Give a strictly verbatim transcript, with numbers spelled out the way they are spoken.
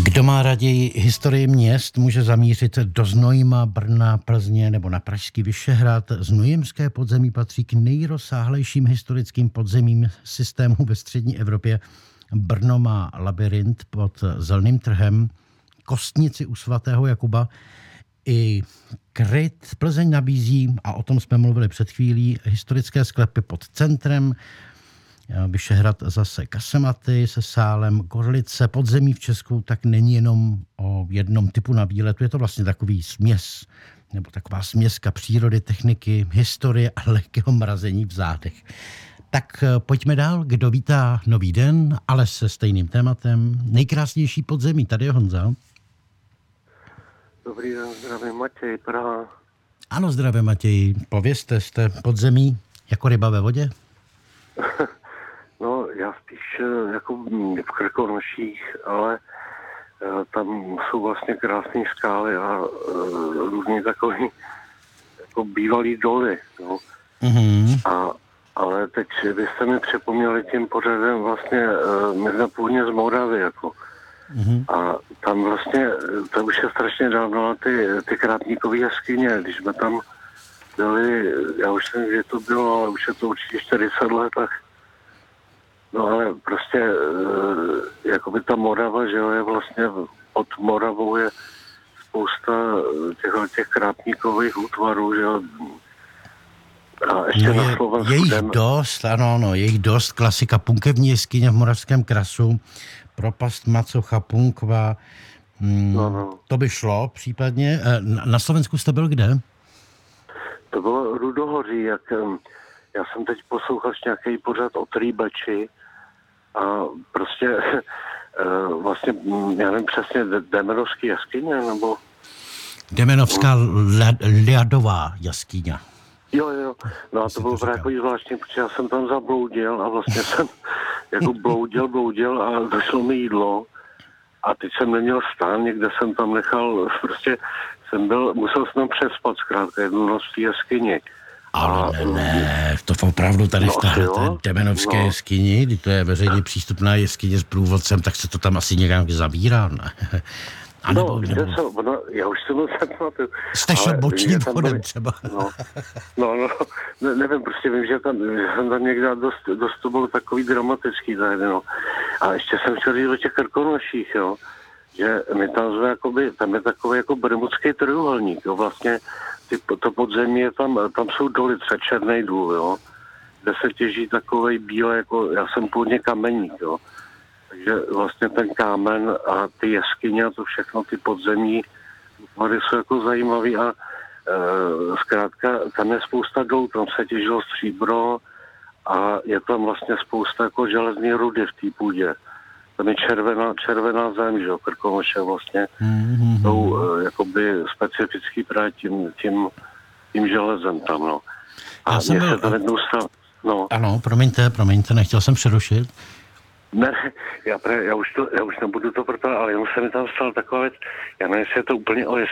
Kdo má raději historii měst, může zamířit do Znojma, Brna, Plzně nebo na pražský Vyšehrad. Znojemské podzemí patří k nejrozsáhlejším historickým podzemím systémů ve střední Evropě. Brno má labyrint pod Zelným trhem, kostnici u svatého Jakuba i kryt. Plzeň nabízí, a o tom jsme mluvili před chvílí, historické sklepy pod centrem, Vyšehrad zase kasematy se sálem, Gorlice, podzemí v Česku tak není jenom o jednom typu na výletu, je to vlastně takový směs, nebo taková směska přírody, techniky, historie a lehkého mrazení v zádech. Tak pojďme dál, kdo vítá nový den, ale se stejným tématem. Nejkrásnější podzemí, tady je Honza. Dobrý den, zdravím, Matěj, Praha. Ano, zdravím, Matěj. Povězte, jste podzemí jako ryba ve vodě? No, já spíš jako v Krkonoších, ale tam jsou vlastně krásné skály a různý takový jako bývalý doly. No. Mm-hmm. A, ale teď vy jste mi připomněli tím pořadem vlastně, my jsme původně z Moravy, jako. Mm-hmm. A tam vlastně, to už je strašně dávno, ty, ty krátníkové jeskyně, když jsme tam byli, já už jsem, že to bylo, ale už je to určitě čtyřicet let, tak no ale prostě, jakoby ta Morava, že jo, je vlastně pod Moravou je spousta těch, těch krátníkových útvarů, že jo. A ještě no na je, Slovensku... Je jich dost, ano, no, je jich dost. Klasika Punkevní jeskyně v Moravském krasu, propast Macocha, Punkva, hmm, no, no. To by šlo případně. Na, na Slovensku jste byl kde? To bylo Rudohoří, jak... Já jsem teď poslouchal nějaký pořad o Trýbeči a prostě vlastně, já nevím přesně, Demenovský jeskyně, nebo... Demenovská ľadová jaskyně. Jo, jo, no a to bylo právě zvláštní, protože já jsem tam zabloudil a vlastně jsem jako bloudil, bloudil a došlo mi jídlo a teď jsem neměl stán, někde jsem tam nechal, prostě jsem byl, musel jsem tam přespat zkrátka jednu noc v té jeskyni. Ale ne, ne, to opravdu tady no, v téhle Demenovské no. jeskyni, kdy to je veřejně přístupná jeskyně s průvodcem, tak se to tam asi někam zabírá, ne? A nebo, no, nebo... Se, no, já už jsem se pamatuju. Jste šel bočním vchodem byli, třeba. No, no, no ne, nevím, prostě vím, že tam, že jsem tam někde dost, dost to bylo takový dramatický tady, no. A ještě jsem chtěl říct o těch Krkonoších, jo, že my tam jsme, jakoby, tam je takový jako bermudský trojuhelník, jo, vlastně ty, to podzemí je tam, tam jsou doly, třeba Černý důl, jo, kde se těží takovej bílé, jako, já jsem původně kameník, jo. Takže vlastně ten kámen a ty jeskyně a to všechno, ty podzemí útvary jsou jako zajímavý a e, zkrátka tam je spousta dolů, tam se těžilo stříbro a je tam vlastně spousta jako železné rudy v té půdě. Tam je červená, červená zem, že jo, Krkonoše vlastně mm-hmm. jsou e, jakoby specifický právě tím, tím, tím železem tam, no. A já jsem byl... se tam jednou stal, no. Ano, promiňte, promiňte, nechtěl jsem přerušit. Ne, já, pre, já, už to, já už nebudu to proto, ale jenom se mi tam stala taková věc, já nevím, jestli je to úplně o